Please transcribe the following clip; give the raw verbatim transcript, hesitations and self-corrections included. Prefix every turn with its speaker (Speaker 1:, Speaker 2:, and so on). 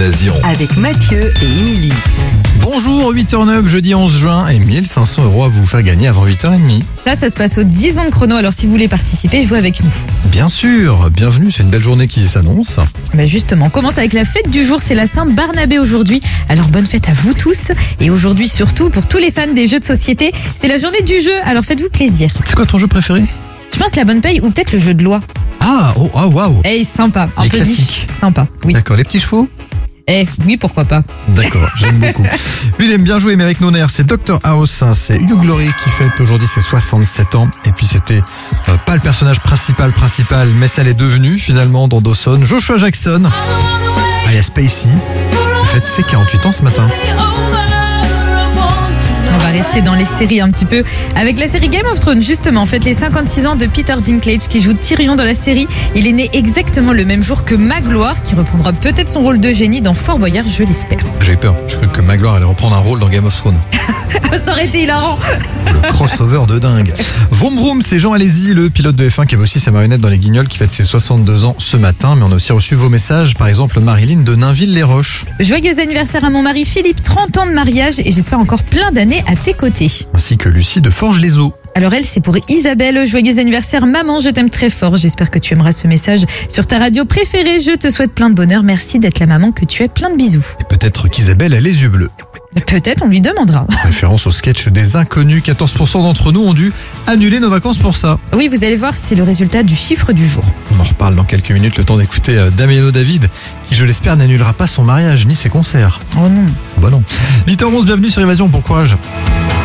Speaker 1: Évasion.
Speaker 2: Avec Mathieu et Émilie.
Speaker 3: Bonjour, huit heures neuf, jeudi onze juin, et mille cinq cents euros à vous faire gagner avant huit heures trente.
Speaker 4: Ça, ça se passe au dix secondes chrono, alors si vous voulez participer, jouez avec nous.
Speaker 3: Bien sûr, bienvenue, c'est une belle journée qui s'annonce.
Speaker 4: Ben justement, on commence avec la fête du jour, c'est la Saint-Barnabé aujourd'hui. Alors bonne fête à vous tous, et aujourd'hui surtout, pour tous les fans des jeux de société, c'est la journée du jeu, alors faites-vous plaisir.
Speaker 3: C'est quoi ton jeu préféré?
Speaker 4: Je pense la bonne paye ou peut-être le jeu de loi.
Speaker 3: Ah, oh, ah, waouh.
Speaker 4: Eh, sympa, un
Speaker 3: Les
Speaker 4: peu
Speaker 3: classiques.
Speaker 4: dit. Sympa, oui.
Speaker 3: D'accord, les petits chevaux?
Speaker 4: Eh, oui, pourquoi pas.
Speaker 3: D'accord, j'aime beaucoup. Lui, il aime bien jouer, mais avec nos nerfs, c'est docteur House, hein, c'est Hugh Laurie qui fête aujourd'hui ses soixante-sept ans. Et puis c'était euh, pas le personnage principal, principal, mais ça l'est devenu finalement dans Dawson. Joshua Jackson, alias Spacey, il fête ses quarante-huit ans ce matin.
Speaker 4: On va rester dans les séries un petit peu avec la série Game of Thrones, justement. En fait, les cinquante-six ans de Peter Dinklage qui joue Tyrion dans la série. Il est né exactement le même jour que Magloire, qui reprendra peut-être son rôle de génie dans Fort Boyard, je l'espère.
Speaker 3: J'ai eu peur, je croyais que Magloire allait reprendre un rôle dans Game of Thrones.
Speaker 4: Ça aurait été hilarant.
Speaker 3: Le crossover de dingue. Vroom vroom, c'est Jean Alési, le pilote de F un qui avait aussi sa marionnette dans les Guignols, qui fête ses soixante-deux ans ce matin. Mais on a aussi reçu vos messages, par exemple Marilyn de Nainville-les-Roches.
Speaker 4: Joyeux anniversaire à mon mari Philippe, trente ans de mariage, et j'espère encore plein d'années à tes côtés.
Speaker 3: Ainsi que Lucie de Forges-les-Eaux.
Speaker 4: Alors elle, c'est pour Isabelle. Joyeux anniversaire maman, je t'aime très fort. J'espère que tu aimeras ce message sur ta radio préférée. Je te souhaite plein de bonheur. Merci d'être la maman que tu es. Plein de bisous.
Speaker 3: Et peut-être qu'Isabelle a les yeux bleus.
Speaker 4: Peut-être, on lui demandera.
Speaker 3: Référence au sketch des Inconnus, quatorze pour cent d'entre nous ont dû annuler nos vacances pour ça.
Speaker 4: Oui, vous allez voir, c'est le résultat du chiffre du jour.
Speaker 3: On en reparle dans quelques minutes, le temps d'écouter euh, Damiano David, qui je l'espère n'annulera pas son mariage ni ses concerts.
Speaker 4: Oh non.
Speaker 3: Bah non. huit heures onze, bienvenue sur Évasion, bon courage.